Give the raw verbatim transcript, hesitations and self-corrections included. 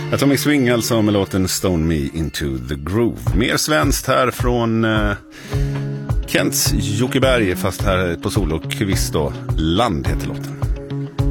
Atomic Swing alltså med låten Stone Me Into the Groove. Mer svenskt här från uh, Kents Jockeberg, fast här på solo. Kvist då. Land heter låten.